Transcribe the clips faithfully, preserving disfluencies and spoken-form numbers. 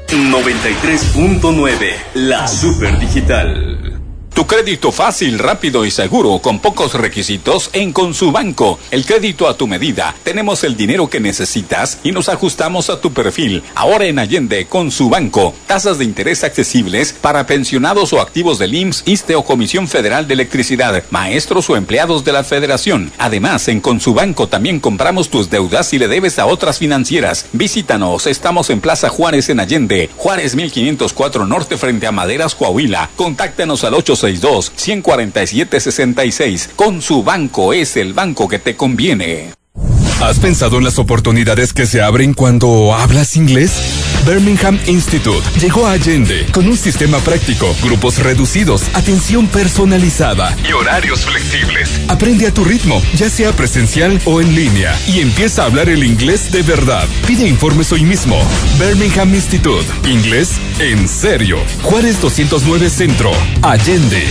noventa y tres punto nueve, la Super Digital. Tu crédito fácil, rápido y seguro, con pocos requisitos en Consubanco. El crédito a tu medida. Tenemos el dinero que necesitas y nos ajustamos a tu perfil. Ahora en Allende, Consubanco. Tasas de interés accesibles para pensionados o activos del I M S S, ISSSTE o Comisión Federal de Electricidad, maestros o empleados de la Federación. Además, en Consubanco también compramos tus deudas si le debes a otras financieras. Visítanos. Estamos en Plaza Juárez en Allende. Juárez mil quinientos cuatro Norte frente a Maderas, Coahuila. Contáctanos al ocho seis dos, uno cuatro siete, seis seis. Consubanco es el banco que te conviene. ¿Has pensado en las oportunidades que se abren cuando hablas inglés? Birmingham Institute llegó a Allende con un sistema práctico, grupos reducidos, atención personalizada y horarios flexibles. Aprende a tu ritmo, ya sea presencial o en línea, y empieza a hablar el inglés de verdad. Pide informes hoy mismo. Birmingham Institute, inglés en serio. Juárez doscientos nueve Centro, Allende.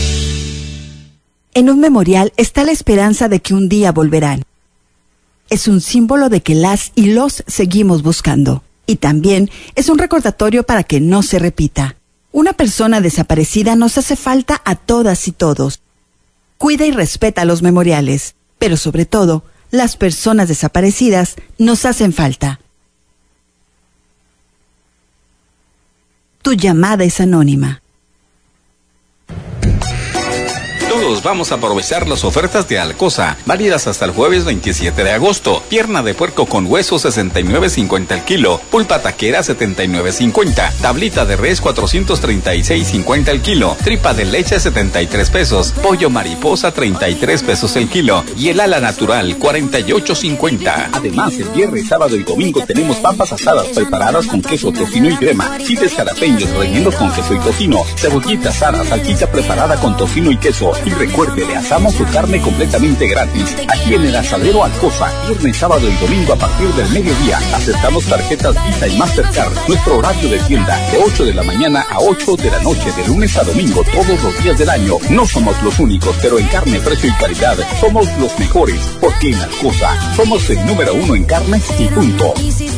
En un memorial está la esperanza de que un día volverán. Es un símbolo de que las y los seguimos buscando. Y también es un recordatorio para que no se repita. Una persona desaparecida nos hace falta a todas y todos. Cuida y respeta los memoriales, pero sobre todo, las personas desaparecidas nos hacen falta. Tu llamada es anónima. Todos vamos a aprovechar las ofertas de Alcosa, válidas hasta el jueves veintisiete de agosto. Pierna de puerco con hueso sesenta y nueve cincuenta el kilo, pulpa taquera setenta y nueve cincuenta, tablita de res cuatrocientos treinta y seis cincuenta el kilo, tripa de leche setenta y tres pesos, pollo mariposa treinta y tres pesos el kilo y el ala natural cuarenta y ocho cincuenta. Además, el viernes, sábado y domingo tenemos papas asadas preparadas con queso, tocino y crema, chiles jalapeños rellenos con queso y tocino, cebollita asada, salchicha preparada con tocino y queso. Y recuerde, le asamos su carne completamente gratis. Aquí en el Asadero Alcosa, viernes, sábado y domingo a partir del mediodía. Aceptamos tarjetas Visa y Mastercard. Nuestro horario de tienda, de ocho de la mañana a ocho de la noche, de lunes a domingo, todos los días del año. No somos los únicos, pero en carne, precio y calidad, somos los mejores. Porque en Alcosa, somos el número uno en carnes y punto.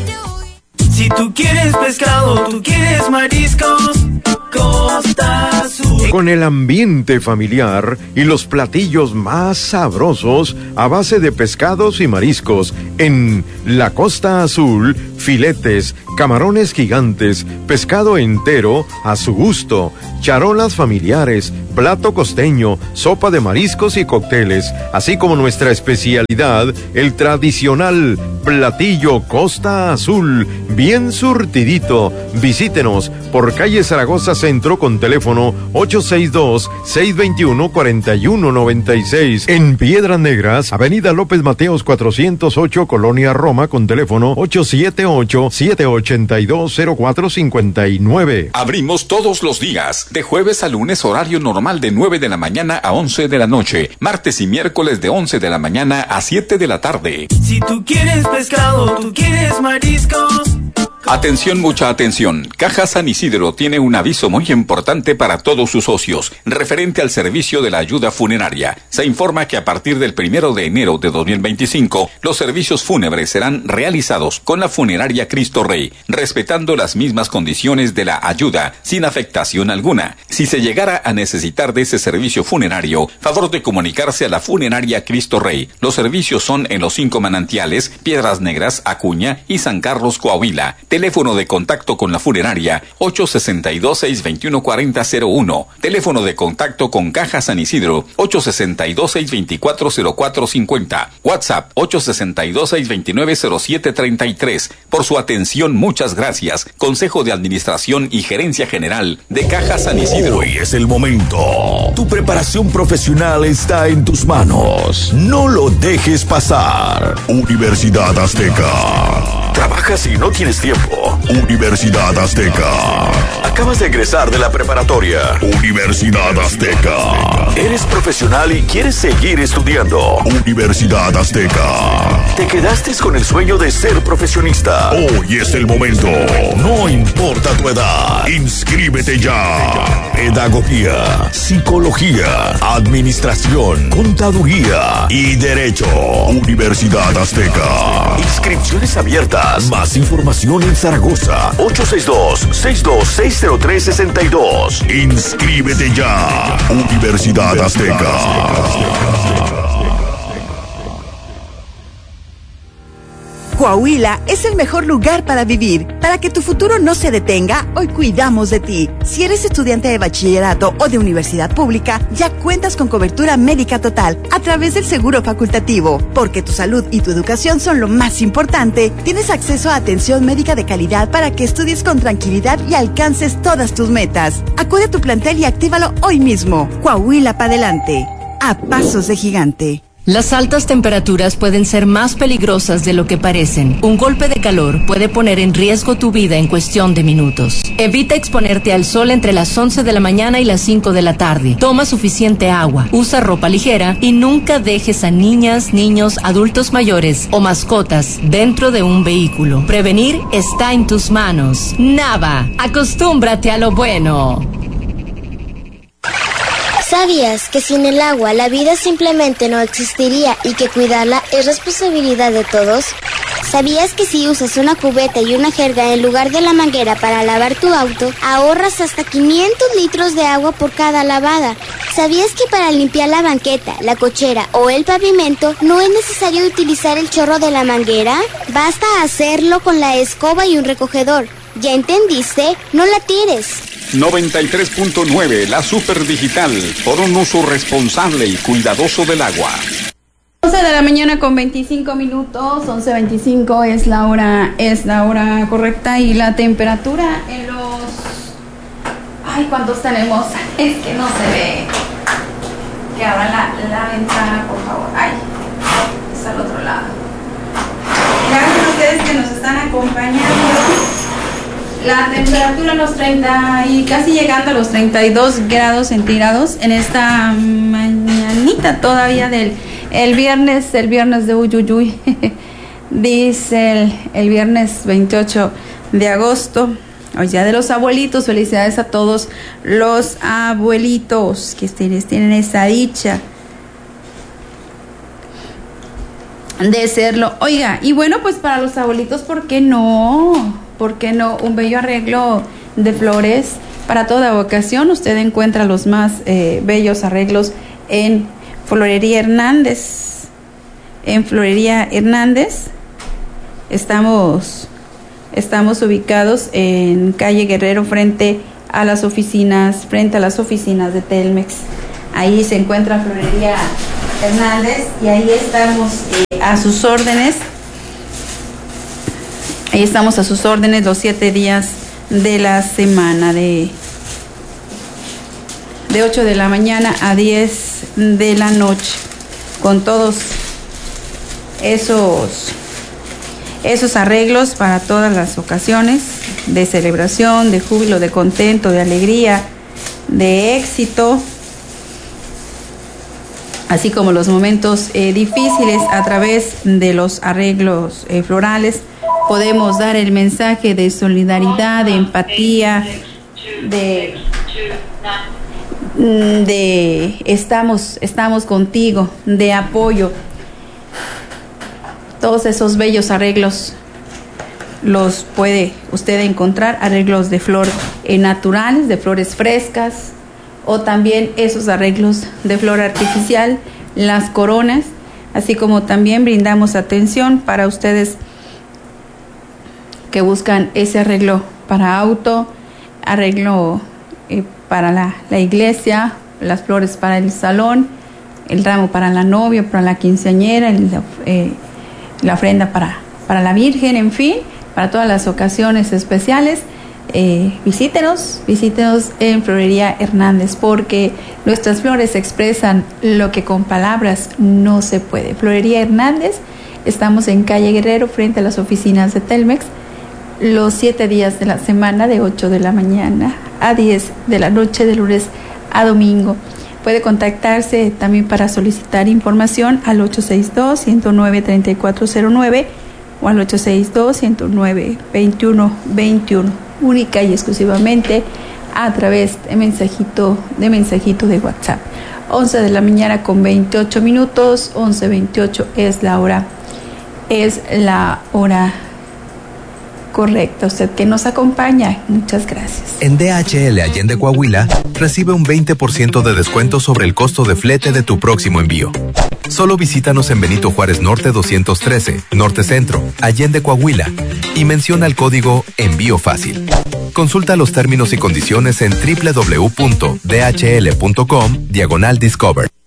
Si tú quieres pescado, tú quieres mariscos, Costa Azul. Con el ambiente familiar y los platillos más sabrosos a base de pescados y mariscos en la Costa Azul, filetes, camarones gigantes, pescado entero a su gusto, charolas familiares, plato costeño, sopa de mariscos y cócteles, así como nuestra especialidad, el tradicional platillo Costa Azul, bien surtidito. Visítenos por calle Zaragoza Centro con teléfono ocho seis dos, seis dos uno, cuatro uno nueve seis. En Piedras Negras, avenida López Mateos cuatrocientos ocho, Colonia Roma, con teléfono ocho siete ocho, siete ocho dos, cero cuatro cinco nueve. Abrimos todos los días, de jueves a lunes, horario normal de nueve de la mañana a once de la noche, martes y miércoles de once de la mañana a siete de la tarde. Si tú quieres pescado, tú quieres mariscos. Atención, mucha atención. Caja San Isidro tiene un aviso muy importante para todos sus socios, referente al servicio de la ayuda funeraria. Se informa que a partir del primero de enero de dos mil veinticinco, los servicios fúnebres serán realizados con la funeraria Cristo Rey, respetando las mismas condiciones de la ayuda, sin afectación alguna. Si se llegara a necesitar de ese servicio funerario, favor de comunicarse a la funeraria Cristo Rey. Los servicios son en Los Cinco Manantiales, Piedras Negras, Acuña y San Carlos, Coahuila. Teléfono de contacto con la funeraria ocho seis dos, seis dos uno, cuatro cero cero uno. Teléfono de contacto con Caja San Isidro ocho seis dos, seis dos cuatro, cero cuatro cinco cero. WhatsApp ocho seis dos, seis dos nueve, cero siete tres tres. Por su atención, muchas gracias. Consejo de Administración y Gerencia General de Caja San Isidro. Hoy es el momento. Tu preparación profesional está en tus manos. No lo dejes pasar. Universidad Azteca. ¿Trabajas y no tienes tiempo? Universidad Azteca. Acabas de egresar de la preparatoria. Universidad Azteca. Eres profesional y quieres seguir estudiando. Universidad Azteca. Te quedaste con el sueño de ser profesionista. Hoy es el momento. No importa tu edad. Inscríbete ya. Pedagogía, psicología, administración, contaduría y derecho. Universidad Azteca. Inscripciones abiertas Texas. Más información en Zaragoza. ocho seis dos, seis dos seis, cero tres seis dos. Inscríbete ya. Universidad Azteca. Coahuila es el mejor lugar para vivir. Para que tu futuro no se detenga, hoy cuidamos de ti. Si eres estudiante de bachillerato o de universidad pública, ya cuentas con cobertura médica total a través del seguro facultativo. Porque tu salud y tu educación son lo más importante, tienes acceso a atención médica de calidad para que estudies con tranquilidad y alcances todas tus metas. Acude a tu plantel y actívalo hoy mismo. Coahuila para adelante. A pasos de gigante. Las altas temperaturas pueden ser más peligrosas de lo que parecen. Un golpe de calor puede poner en riesgo tu vida en cuestión de minutos. Evita exponerte al sol entre las once de la mañana y las cinco de la tarde. Toma suficiente agua, usa ropa ligera y nunca dejes a niñas, niños, adultos mayores o mascotas dentro de un vehículo. Prevenir está en tus manos. Nava, acostúmbrate a lo bueno. ¿Sabías que sin el agua la vida simplemente no existiría y que cuidarla es responsabilidad de todos? ¿Sabías que si usas una cubeta y una jerga en lugar de la manguera para lavar tu auto, ahorras hasta quinientos litros de agua por cada lavada? ¿Sabías que para limpiar la banqueta, la cochera o el pavimento no es necesario utilizar el chorro de la manguera? Basta hacerlo con la escoba y un recogedor. ¿Ya entendiste? No la tires. noventa y tres punto nueve, la Super Digital, por un uso responsable y cuidadoso del agua. once de la mañana con veinticinco minutos, once veinticinco es la hora, es la hora correcta y la temperatura en los... Ay, ¿cuántos tenemos? Es que no se ve. Que abran la, la ventana, por favor. Ay, está al otro lado. Gracias a ustedes que nos están acompañando. La temperatura los treinta y casi llegando a los treinta y dos grados centígrados en esta mañanita todavía del el viernes, el viernes de Uyuyuy, dice el, el viernes veintiocho de agosto, hoy día de los abuelitos. Felicidades a todos los abuelitos que ustedes tienen esa dicha de serlo. Oiga, y bueno, pues para los abuelitos, ¿por qué no? ¿Por qué no? Un bello arreglo de flores para toda ocasión. Usted encuentra los más eh, bellos arreglos en Florería Hernández. En Florería Hernández estamos, estamos ubicados en calle Guerrero frente a las oficinas, frente a las oficinas de Telmex. Ahí se encuentra Florería Hernández y ahí estamos eh, a sus órdenes. Ahí estamos a sus órdenes los siete días de la semana, de, de ocho de la mañana a diez de la noche, con todos esos, esos arreglos para todas las ocasiones de celebración, de júbilo, de contento, de alegría, de éxito, así como los momentos eh, difíciles. A través de los arreglos eh, florales podemos dar el mensaje de solidaridad, de empatía, de, de estamos, estamos contigo, de apoyo. Todos esos bellos arreglos los puede usted encontrar, arreglos de flor eh, naturales, de flores frescas, o también esos arreglos de flor artificial, las coronas, así como también brindamos atención para ustedes que buscan ese arreglo para auto, arreglo eh, para la, la iglesia, las flores para el salón, el ramo para la novia, para la quinceañera, el, eh, la ofrenda para, para la Virgen, en fin, para todas las ocasiones especiales. Eh, visítenos, visítenos en Florería Hernández, porque nuestras flores expresan lo que con palabras no se puede. Florería Hernández, estamos en calle Guerrero frente a las oficinas de Telmex, los siete días de la semana, de ocho de la mañana a diez de la noche, de lunes a domingo. Puede contactarse también para solicitar información al ocho seis dos, ciento nueve, treinta y cuatro cero nueve o al ocho seis dos, ciento nueve, veintiuno veintiuno, única y exclusivamente a través de mensajito de mensajito de WhatsApp. once de la mañana con veintiocho minutos, once veintiocho es la hora, es la hora Correcto, usted que nos acompaña. Muchas gracias. En D H L Allende Coahuila, recibe un veinte por ciento de descuento sobre el costo de flete de tu próximo envío. Solo visítanos en Benito Juárez Norte doscientos trece, Norte Centro, Allende Coahuila, y menciona el código Envío Fácil. Consulta los términos y condiciones en doble u doble u doble u punto d h l punto com diagonal discover.